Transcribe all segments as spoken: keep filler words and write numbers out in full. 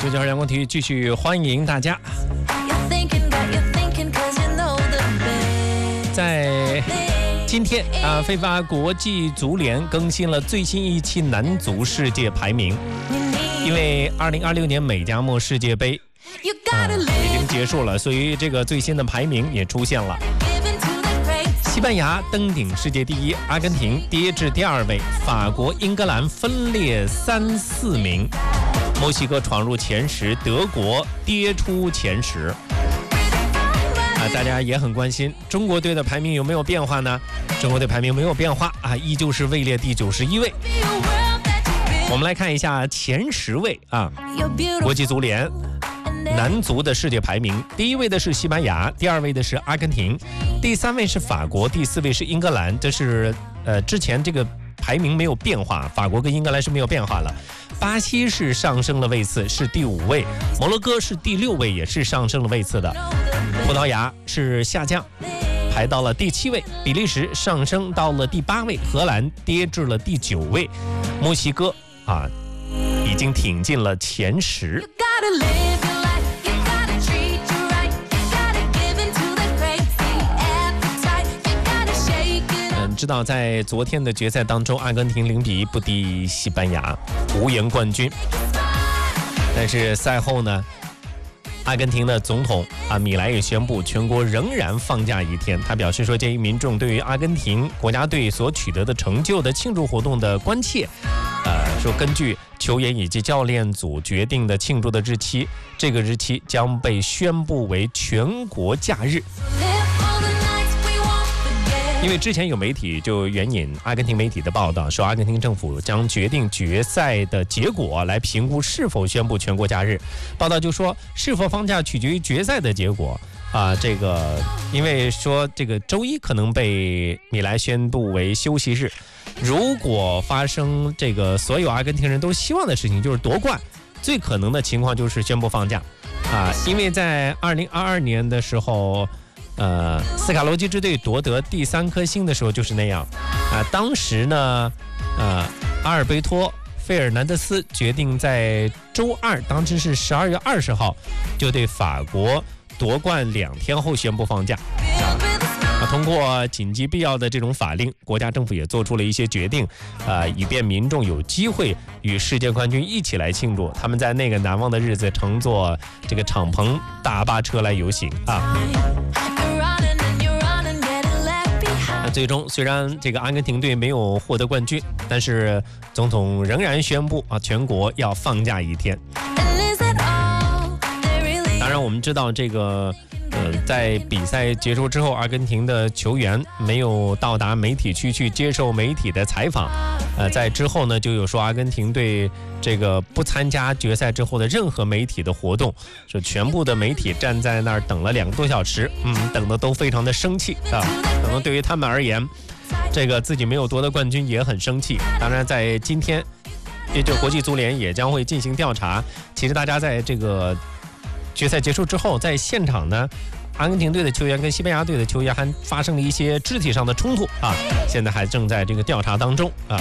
九九二阳光体育继续欢迎大家。在今天啊，非法国际足联更新了最新一期男足世界排名，因为二零二六年美加墨世界杯啊已经结束了，所以这个最新的排名也出现了。西班牙登顶世界第一，阿根廷跌至第二位，法国、英格兰分列三四名，墨西哥闯入前十，德国跌出前十。啊，大家也很关心中国队的排名有没有变化呢？中国队排名没有变化啊，依旧是位列第九十一位。我们来看一下前十位啊，国际足联男足的世界排名，第一位的是西班牙，第二位的是阿根廷，第三位是法国，第四位是英格兰。这是呃之前这个排名没有变化，法国跟英格兰是没有变化了。巴西是上升了位次，是第五位，摩洛哥是第六位，也是上升了位次的。葡萄牙是下降，排到了第七位，比利时上升到了第八位，荷兰跌至了第九位，墨西哥啊已经挺进了前十。知道在昨天的决赛当中，阿根廷零比一不敌西班牙，无缘冠军。但是赛后呢，阿根廷的总统啊米莱也宣布，全国仍然放假一天。他表示说，鉴于民众对于阿根廷国家队所取得的成就的庆祝活动的关切，呃，说根据球员以及教练组决定的庆祝的日期，这个日期将被宣布为全国假日。因为之前有媒体就援引阿根廷媒体的报道说，阿根廷政府将决定决赛的结果来评估是否宣布全国假日。报道就说，是否放假取决于决赛的结果啊。这个因为说这个周一可能被米莱宣布为休息日，如果发生这个所有阿根廷人都希望的事情，就是夺冠，最可能的情况就是宣布放假啊。因为在二零二二年的时候。呃，斯卡罗基之队夺得第三颗星的时候就是那样啊。当时呢，呃，阿尔贝托·费尔南德斯决定在周二，当时是十二月二十号，就对法国夺冠两天后宣布放假。啊，通过紧急必要的这种法令，国家政府也做出了一些决定，呃，以便民众有机会与世界冠军一起来庆祝。他们在那个难忘的日子，乘坐这个敞篷大巴车来游行啊。那最终虽然这个阿根廷队没有获得冠军，但是总统仍然宣布啊，全国要放假一天。当然，我们知道这个。呃，在比赛结束之后，阿根廷的球员没有到达媒体区去接受媒体的采访。呃，在之后呢，就有说阿根廷队这个不参加决赛之后的任何媒体的活动，说全部的媒体站在那儿等了两个多小时，嗯，等的都非常的生气啊。可能对于他们而言，这个自己没有夺得冠军也很生气。当然，在今天，也就国际足联也将会进行调查。其实大家在这个决赛结束之后，在现场呢，阿根廷队的球员跟西班牙队的球员还发生了一些肢体上的冲突啊，现在还正在这个调查当中啊。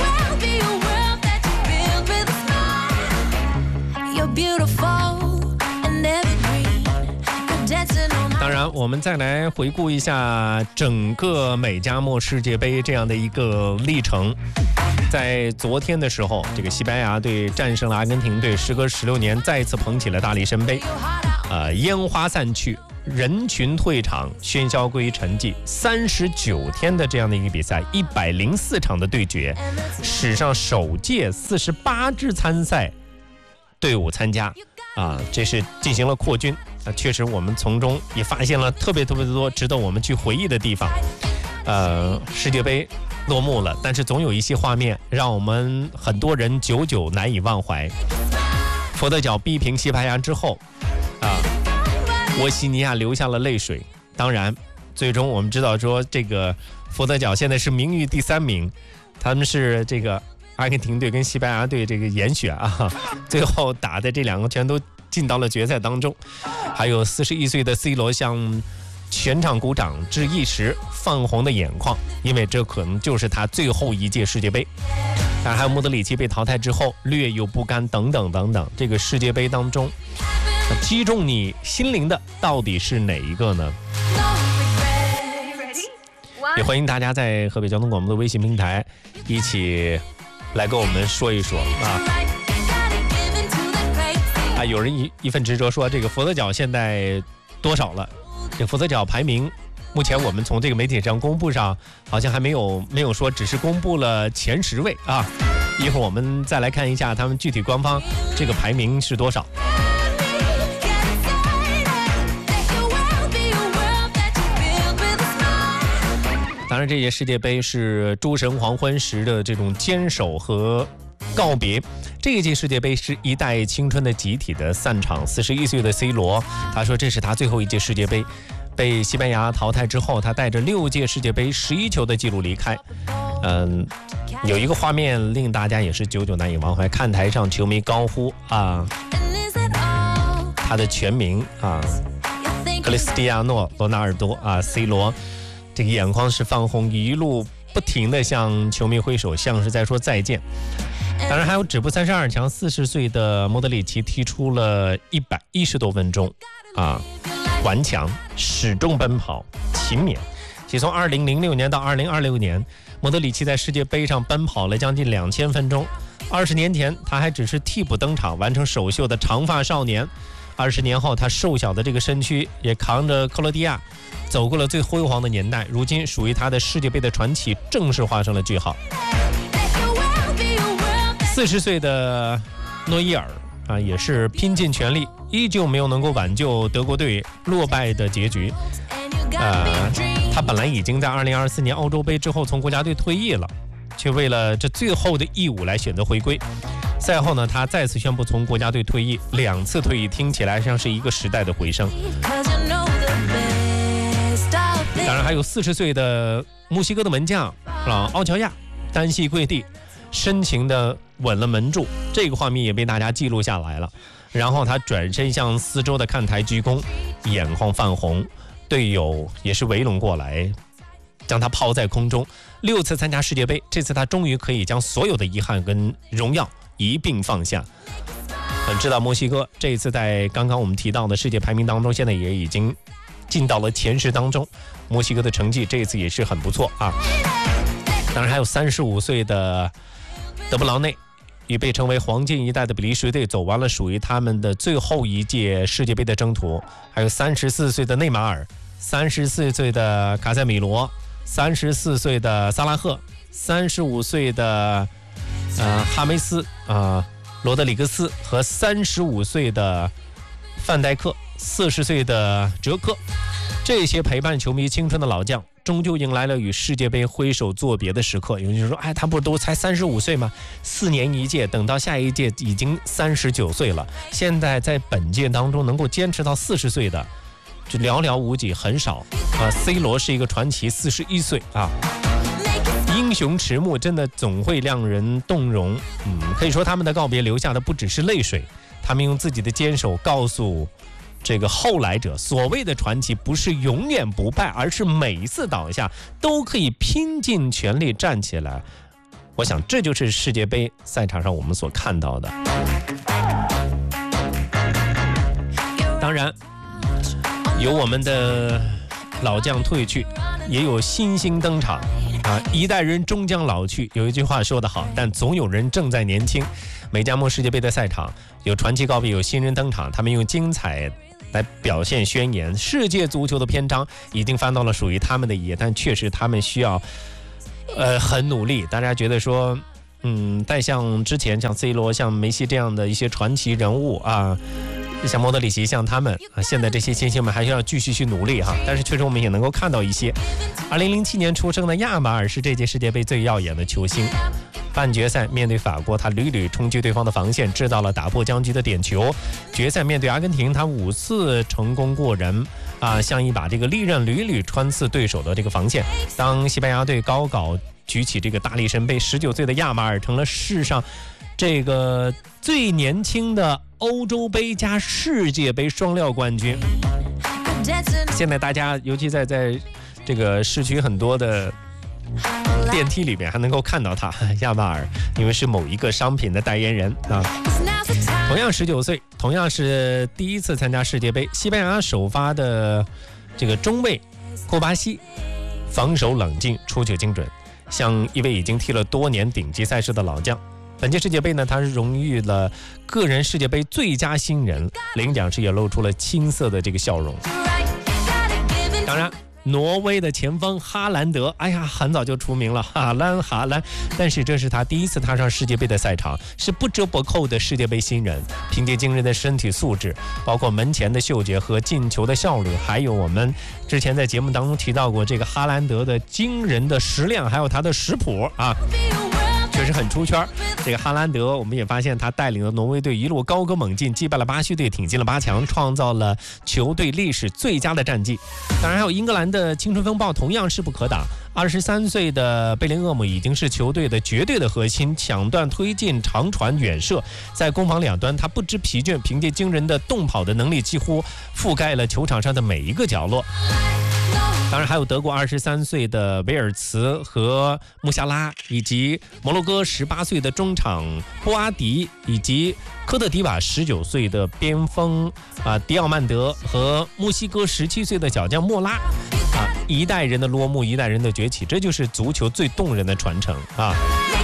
当然，我们再来回顾一下整个美加墨世界杯这样的一个历程。在昨天的时候，这个西班牙队战胜了阿根廷队，时隔十六年再次捧起了大力神杯。呃，烟花散去，人群退场，喧嚣归沉寂。三十九天的这样的一个比赛，一百零四场的对决，史上首届四十八支参赛队伍参加啊，这是进行了扩军啊。确实，我们从中也发现了特别特别多值得我们去回忆的地方。呃，世界杯落幕了，但是总有一些画面让我们很多人久久难以忘怀。佛得角逼平西班牙之后啊，波西尼亚流下了泪水。当然最终我们知道说，这个佛得角现在是名誉第三名，他们是这个阿根廷队跟西班牙队这个严选啊，最后打的这两个全都进到了决赛当中。还有四十一岁的 C 罗向全场鼓掌致一时放红的眼眶，因为这可能就是他最后一届世界杯。 当然还有莫德里奇被淘汰之后略有不甘等等等等。这个世界杯当中，击中你心灵的到底是哪一个呢？也欢迎大家在河北交通广播的微信平台一起来跟我们说一说啊。啊，有人一一份执着说这个佛得角现在多少了？这个佛得角排名，目前我们从这个媒体上公布上，好像还没有没有说，只是公布了前十位啊。一会儿我们再来看一下他们具体官方这个排名是多少。当然，这届世界杯是诸神黄昏时的这种坚守和告别。这一届世界杯是一代青春的集体的散场。四十一岁的 C 罗，他说这是他最后一届世界杯，被西班牙淘汰之后，他带着六届世界杯十一球的记录离开。嗯，有一个画面令大家也是久久难以忘怀，看台上球迷高呼啊，他的全名啊，克里斯蒂亚诺·罗纳尔多啊 ，C 罗。这个眼眶是泛红，一路不停地向球迷挥手，像是在说再见。当然还有止步三十二强，四十岁的莫德里奇踢出了一百一十多分钟啊，顽强，始终奔跑，勤勉。其从二零零六年到二零二六年，莫德里奇在世界杯上奔跑了将近两千分钟。二十年前，他还只是替补登场，完成首秀的长发少年。二十年后，他瘦小的这个身躯也扛着克罗地亚走过了最辉煌的年代，如今属于他的世界杯的传奇正式画上了句号。四十岁的诺伊尔啊，也是拼尽全力，依旧没有能够挽救德国队落败的结局。呃，他本来已经在二零二四年欧洲杯之后从国家队退役了，却为了这最后的义务来选择回归。赛后呢，他再次宣布从国家队退役，两次退役听起来像是一个时代的回声。当然还有四十岁的墨西哥的门将啊奥乔亚，单膝跪地，深情的吻了门柱，这个画面也被大家记录下来了。然后他转身向四周的看台鞠躬，眼眶泛红，队友也是围拢过来，将他抛在空中。六次参加世界杯，这次他终于可以将所有的遗憾跟荣耀一并放下。很知道墨西哥这一次在刚刚我们提到的世界排名当中，现在也已经进到了前十当中。墨西哥的成绩这一次也是很不错啊。当然还有三十五岁的德布劳内，与被称为黄金一代的比利时队走完了属于他们的最后一届世界杯的征途。还有三十四岁的内马尔，三十四岁的卡塞米罗，三十四岁的萨拉赫，三十五岁的呃哈梅斯啊、呃、罗德里格斯和三十五岁的范戴克，四十岁的哲科。这些陪伴球迷青春的老将，终究迎来了与世界杯挥手作别的时刻。有人就说，哎，他不都才三十五岁吗？四年一届，等到下一届已经三十九岁了。现在在本届当中能够坚持到四十岁的，就寥寥无几，很少啊。C 罗是一个传奇，四十一岁啊，英雄迟暮，真的总会让人动容。嗯，可以说他们的告别留下的不只是泪水，他们用自己的坚守告诉这个后来者，所谓的传奇不是永远不败，而是每一次倒下都可以拼尽全力站起来。我想这就是世界杯赛场上我们所看到的。当然有我们的老将退去，也有新星登场啊！一代人终将老去，有一句话说得好，但总有人正在年轻。美加墨世界杯的赛场有传奇告别，有新人登场，他们用精彩来表现宣言。世界足球的篇章已经翻到了属于他们的一页，但确实他们需要呃很努力。大家觉得说嗯，带像之前像 C 罗像梅西这样的一些传奇人物啊，像莫德里奇像他们啊，现在这些新星们还是要继续去努力哈。但是确实我们也能够看到一些二零零七年出生的亚马尔是这届世界杯最耀眼的球星。半决赛面对法国，他屡屡冲击对方的防线，制造了打破僵局的点球。决赛面对阿根廷，他五次成功过人啊，像一把这个利刃屡屡穿刺对手的这个防线。当西班牙队高高举起这个大力神杯，十九岁的亚马尔成了世上这个最年轻的欧洲杯加世界杯双料冠军。现在大家尤其在在这个市区很多的电梯里面还能够看到他，亚马尔，因为是某一个商品的代言人啊。同样十九岁，同样是第一次参加世界杯，西班牙首发的这个中卫库巴西，防守冷静，出球精准，像一位已经踢了多年顶级赛事的老将。本届世界杯呢，他是荣誉了个人世界杯最佳新人，领奖时也露出了青涩的这个笑容。当然，挪威的前锋哈兰德，哎呀，很早就出名了，哈兰哈兰。但是这是他第一次踏上世界杯的赛场，是不折不扣的世界杯新人。凭借惊人的身体素质，包括门前的嗅觉和进球的效率，还有我们之前在节目当中提到过这个哈兰德的惊人的食量，还有他的食谱啊。确实很出圈。这个哈兰德，我们也发现他带领了挪威队一路高歌猛进，击败了巴西队，挺进了八强，创造了球队历史最佳的战绩。当然还有英格兰的青春风暴同样势不可挡。二十三岁的贝林厄姆已经是球队的绝对的核心，抢断、推进、长传、远射，在攻防两端他不知疲倦，凭借惊人的动跑的能力，几乎覆盖了球场上的每一个角落。当然还有德国二十三岁的维尔茨和穆夏拉，以及摩洛哥十八岁的中场波阿迪，以及科特迪瓦十九岁的边锋啊迪奥曼德和墨西哥十七岁的小将莫拉啊，一代人的落幕，一代人的崛起，这就是足球最动人的传承啊。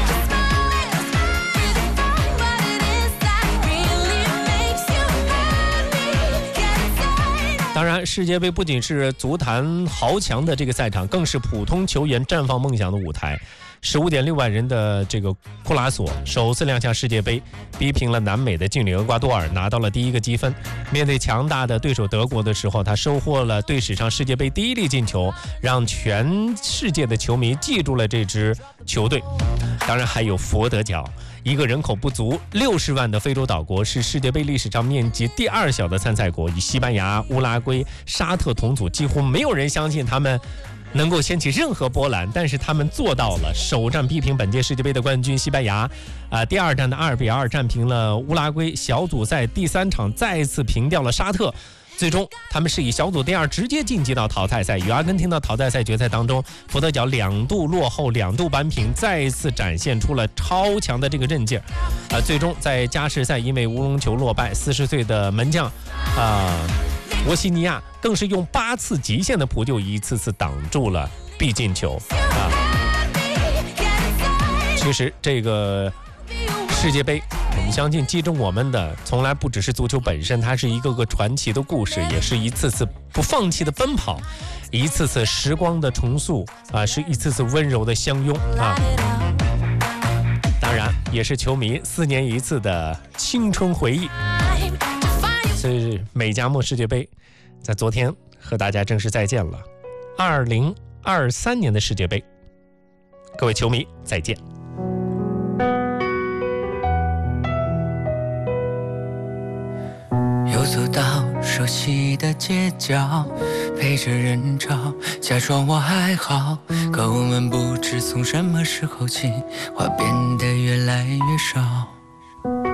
当然，世界杯不仅是足坛豪强的这个赛场，更是普通球员绽放梦想的舞台。十五点六万人的这个库拉索首次亮相世界杯，逼平了南美的劲旅厄瓜多尔，拿到了第一个积分。面对强大的对手德国的时候，他收获了队史上世界杯第一粒进球，让全世界的球迷记住了这支球队。当然还有佛得角，一个人口不足六十万的非洲岛国，是世界杯历史上面积第二小的参赛国，与西班牙、乌拉圭、沙特同组，几乎没有人相信他们能够掀起任何波澜，但是他们做到了。首战逼平本届世界杯的冠军西班牙，啊，第二战的二比二战平了乌拉圭，小组赛第三场再次平掉了沙特。最终他们是以小组第二直接晋级到淘汰赛，与阿根廷的淘汰赛决赛当中，佛得角两度落后，两度扳平，再一次展现出了超强的这个韧劲儿。啊，最终在加时赛因为乌龙球落败，四十岁的门将啊沃西尼亚更是用八次极限的扑救，一次次挡住了必进球啊。其实这个世界杯，我们相信击中我们的从来不只是足球本身，它是一个个传奇的故事，也是一次次不放弃的奔跑，一次次时光的重塑啊，是一次次温柔的相拥啊。当然也是球迷四年一次的青春回忆。所以美加墨世界杯在昨天和大家正式再见了。二零二三年的世界杯，各位球迷再见。 又走到熟悉的街角，陪着人潮，假装我还好，可我们不知从什么时候起，话变得越来越少。